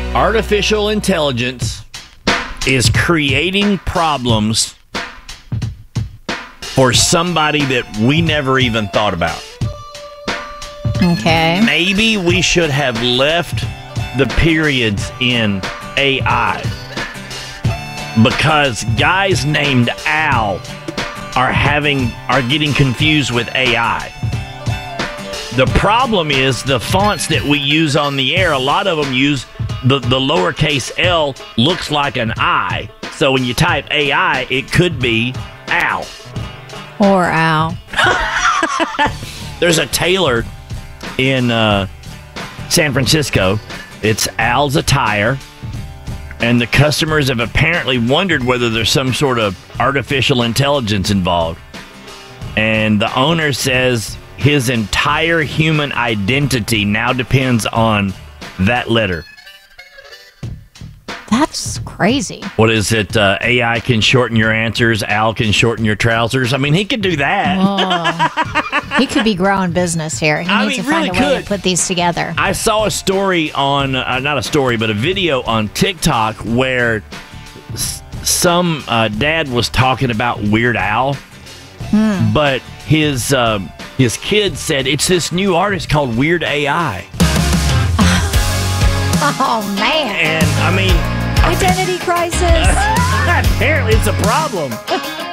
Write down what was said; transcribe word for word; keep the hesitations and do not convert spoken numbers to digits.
Artificial intelligence is creating problems for somebody that we never even thought about. Okay. Maybe we should have left the periods in A I because guys named Al are having are getting confused with A I. The problem is the fonts that we use on the air, a lot of them use the, the lowercase L looks like an I. So when you type A I, it could be Al. Or Al. There's a tailor in uh, San Francisco. It's Al's Attire. And the customers have apparently wondered whether there's some sort of artificial intelligence involved. And the owner says his entire human identity now depends on that letter. That's crazy. What is it? Uh, A I can shorten your answers. Al can shorten your trousers. I mean, he could do that. Oh. He could be growing business here. He I needs mean, to find really a way could. to put these together. I saw a story on, uh, not a story, but a video on TikTok where s- some uh, dad was talking about Weird Al, Hmm. but his uh, his kid said it's this new artist called Weird A I. Oh, man. And, I mean, Identity crisis. apparently it's a problem.